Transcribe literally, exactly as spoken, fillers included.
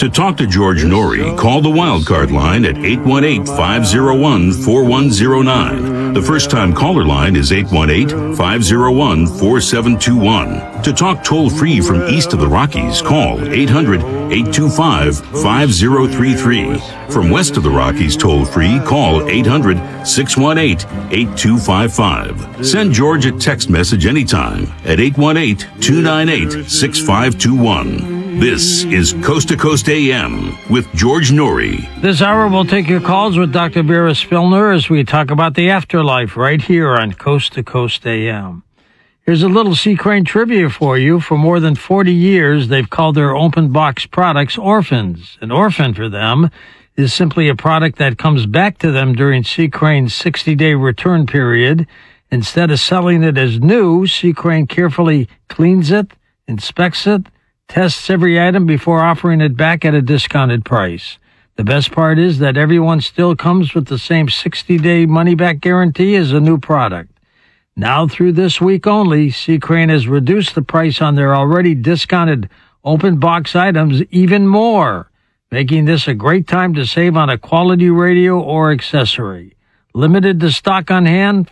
To talk to George Norrie, call the Wildcard line at eight one eight, five oh one, four one oh nine. The first-time caller line is eight one eight, five oh one, four seven two one. To talk toll-free from east of the Rockies, call eight hundred, eight two five, five oh three three. From west of the Rockies toll-free, call eight hundred, six one eight, eight two five five. Send George a text message anytime at eight one eight, two nine eight, six five two one. This is Coast to Coast A M with George Norrie. This hour we'll take your calls with Doctor Vera Spilner as we talk about the afterlife right here on Coast to Coast A M. Here's a little Sea Crane trivia for you. For more than forty years, they've called their open box products orphans. An orphan for them is simply a product that comes back to them during Sea Crane's sixty-day return period. Instead of selling it as new, Sea Crane carefully cleans it, inspects it, tests every item before offering it back at a discounted price. The best part is that everyone still comes with the same sixty-day money-back guarantee as a new product. Now through this week only, Sea Crane has reduced the price on their already discounted open box items even more, making this a great time to save on a quality radio or accessory. Limited to stock on hand,